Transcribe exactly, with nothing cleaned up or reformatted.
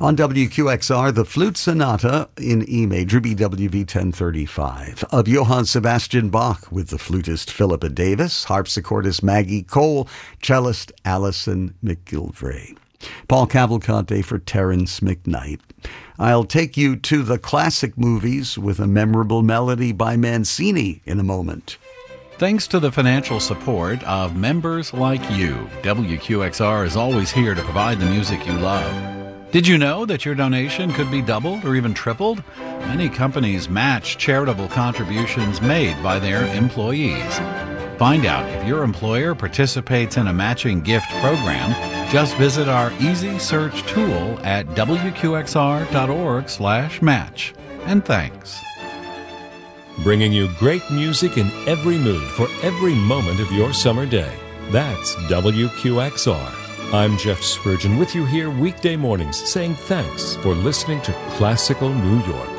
On W Q X R, the Flute Sonata in E major, B W V ten thirty-five, of Johann Sebastian Bach with the flutist Philippa Davis, harpsichordist Maggie Cole, cellist Alison McGilvray. Paul Cavalcante for Terence McKnight. I'll take you to the classic movies with a memorable melody by Mancini in a moment. Thanks to the financial support of members like you, W Q X R is always here to provide the music you love. Did you know that your donation could be doubled or even tripled? Many companies match charitable contributions made by their employees. Find out if your employer participates in a matching gift program. Just visit our easy search tool at W Q X R dot org slash match. And thanks. Bringing you great music in every mood for every moment of your summer day. That's W Q X R. I'm Jeff Spurgeon with you here weekday mornings saying thanks for listening to Classical New York.